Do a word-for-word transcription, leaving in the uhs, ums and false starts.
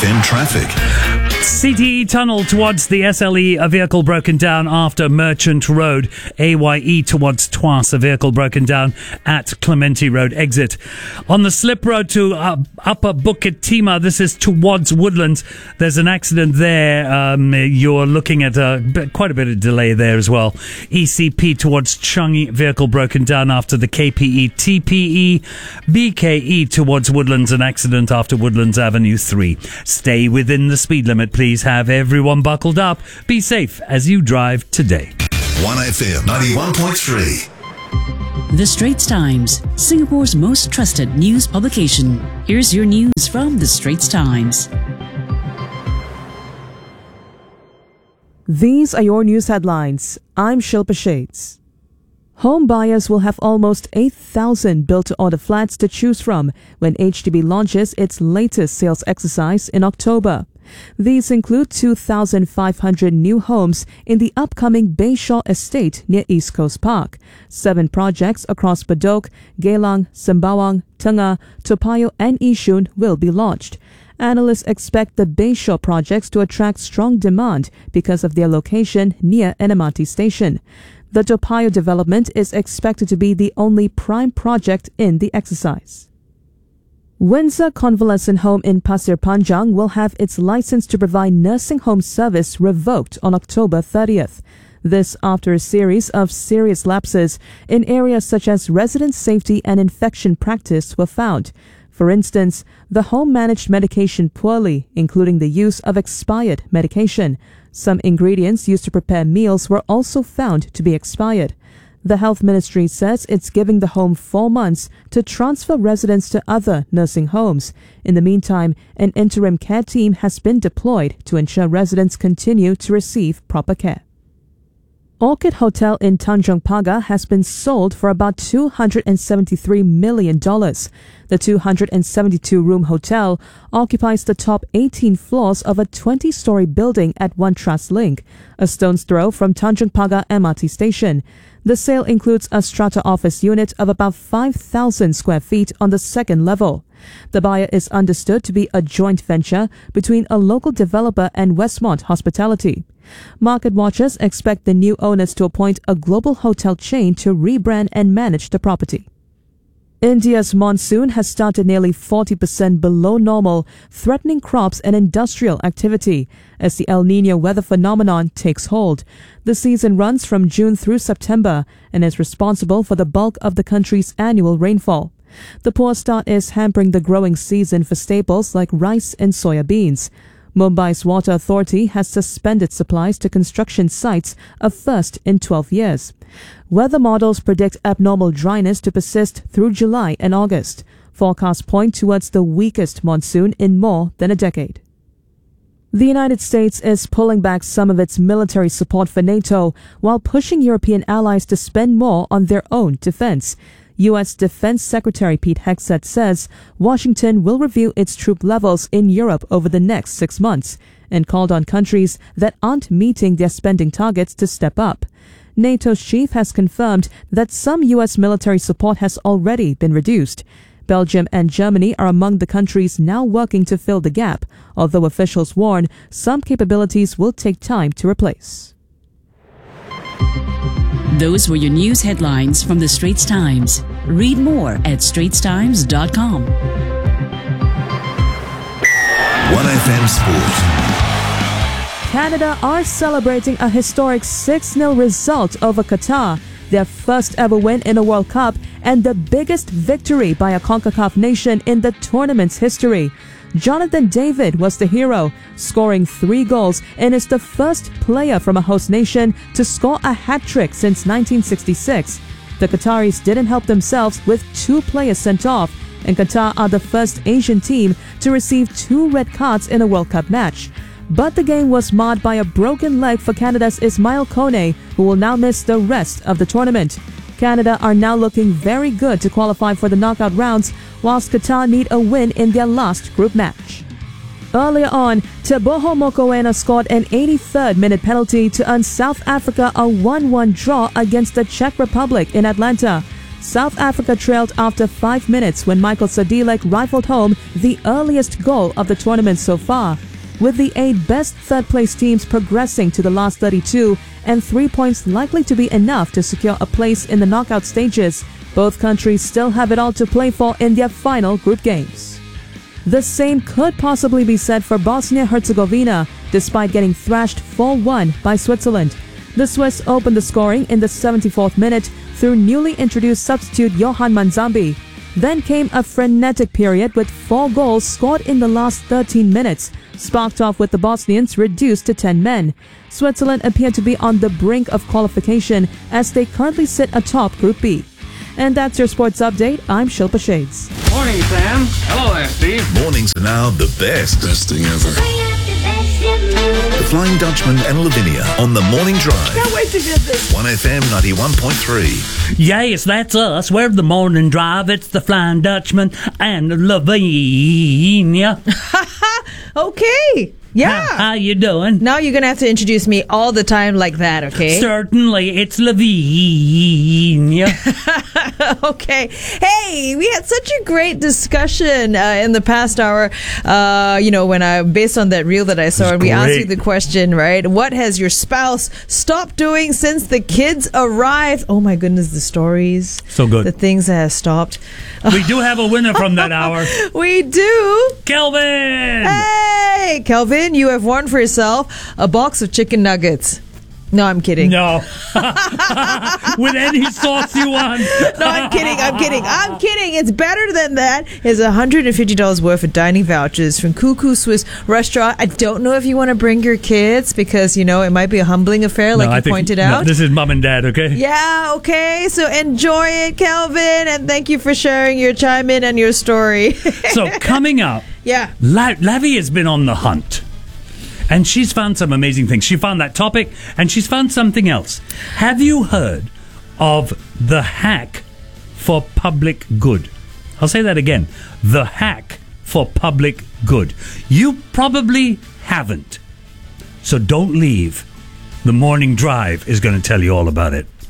F M traffic. C T E tunnel towards the S L E, a vehicle broken down after Merchant Road. A Y E towards Twas, a vehicle broken down at Clementi Road exit. On the slip road to uh, Upper Bukit Timah, this is towards Woodlands. There's an accident there. Um, you're looking at a bit, quite a bit of delay there as well. E C P towards Changi, vehicle broken down after the K P E. T P E, B K E towards Woodlands, an accident after Woodlands Avenue three. Stay within the speed limit. Please have everyone buckled up. Be safe as you drive today. one F M ninety-one point three. The Straits Times, Singapore's most trusted news publication. Here's your news from The Straits Times. These are your news headlines. I'm Shilpa Shades. Home buyers will have almost eight thousand built-to-order flats to choose from when H D B launches its latest sales exercise in October. These include two thousand five hundred new homes in the upcoming Bayshore Estate near East Coast Park. Seven projects across Bedok, Geylang, Sembawang, Tengah, Toa Payoh and Yishun will be launched. Analysts expect the Bayshore projects to attract strong demand because of their location near an M R T station. The Toa Payoh development is expected to be the only prime project in the exercise. Windsor Convalescent Home in Pasir Panjang will have its license to provide nursing home service revoked on October thirtieth. This after a series of serious lapses in areas such as resident safety and infection practice were found. For instance, the home managed medication poorly, including the use of expired medication. Some ingredients used to prepare meals were also found to be expired. The Health Ministry says it's giving the home four months to transfer residents to other nursing homes. In the meantime, an interim care team has been deployed to ensure residents continue to receive proper care. Orchid Hotel in Tanjong Pagar has been sold for about two hundred seventy-three million dollars. The two hundred seventy-two room hotel occupies the top eighteen floors of a twenty-story building at One Trust Link, a stone's throw from Tanjong Pagar M R T station. The sale includes a strata office unit of about five thousand square feet on the second level. The buyer is understood to be a joint venture between a local developer and Westmont Hospitality. Market watchers expect the new owners to appoint a global hotel chain to rebrand and manage the property. India's monsoon has started nearly forty percent below normal, threatening crops and industrial activity as the El Niño weather phenomenon takes hold. The season runs from June through September and is responsible for the bulk of the country's annual rainfall. The poor start is hampering the growing season for staples like rice and soya beans. Mumbai's Water Authority has suspended supplies to construction sites, a first in twelve years. Weather models predict abnormal dryness to persist through July and August. Forecasts point towards the weakest monsoon in more than a decade. The United States is pulling back some of its military support for NATO while pushing European allies to spend more on their own defense. U S Defense Secretary Pete Hegseth says Washington will review its troop levels in Europe over the next six months and called on countries that aren't meeting their spending targets to step up. NATO's chief has confirmed that some U S military support has already been reduced. Belgium and Germany are among the countries now working to fill the gap, although officials warn some capabilities will take time to replace. Those were your news headlines from The Straits Times. Read more at straits times dot com. one F M Sport. Canada are celebrating a historic six nil result over Qatar, their first ever win in a World Cup and the biggest victory by a CONCACAF nation in the tournament's history. Jonathan David was the hero, scoring three goals and is the first player from a host nation to score a hat-trick since nineteen sixty-six. The Qataris didn't help themselves with two players sent off, and Qatar are the first Asian team to receive two red cards in a World Cup match. But the game was marred by a broken leg for Canada's Ismail Kone, who will now miss the rest of the tournament. Canada are now looking very good to qualify for the knockout rounds, whilst Qatar need a win in their last group match. Earlier on, Teboho Mokoena scored an eighty-third minute penalty to earn South Africa a one one draw against the Czech Republic in Atlanta. South Africa trailed after five minutes when Michael Sadilek rifled home the earliest goal of the tournament so far, with the eight best third-place teams progressing to the last thirty-two and three points likely to be enough to secure a place in the knockout stages. Both countries still have it all to play for in their final group games. The same could possibly be said for Bosnia-Herzegovina, despite getting thrashed four one by Switzerland. The Swiss opened the scoring in the seventy-fourth minute through newly introduced substitute Johan Manzambi. Then came a frenetic period with four goals scored in the last thirteen minutes, sparked off with the Bosnians reduced to ten men. Switzerland appear to be on the brink of qualification as they currently sit atop Group B. And that's your sports update. I'm Shilpa Shades. Morning, Sam. Hello there, Steve. Mornings are now the best. Best thing ever. The Flying Dutchman and Lavinia on the Morning Drive. Can't wait to get this. one F M ninety-one point three. Yes, that's us. We're the Morning Drive. It's the Flying Dutchman and Lavinia. Okay. Yeah. How, how you doing? Now you're going to have to introduce me all the time like that, okay? Certainly, it's Lavinia. Okay. Hey, we had such a great discussion uh, in the past hour, uh, you know, when I, based on that reel that I saw, and we asked you the question, right? What has your spouse stopped doing since the kids arrived? Oh my goodness, the stories. So good. The things that have stopped. We do have a winner from that hour. We do. Kelvin! Hey, Kelvin, you have won for yourself a box of chicken nuggets. No, I'm kidding. No. With any sauce you want. No, I'm kidding. I'm kidding. I'm kidding. It's better than that. It's one hundred fifty dollars worth of dining vouchers from Cuckoo Swiss Restaurant. I don't know if you want to bring your kids because, you know, it might be a humbling affair like No, I you think- pointed no, out. this is mom and dad, okay? Yeah, okay. So enjoy it, Kelvin. And thank you for sharing your chime in and your story. So coming up, Yeah. La- Lavi has been on the hunt. And she's found some amazing things. She found that topic, and she's found something else. Have you heard of the hack for public good? I'll say that again. The hack for public good. You probably haven't. So don't leave. The Morning Drive is going to tell you all about it.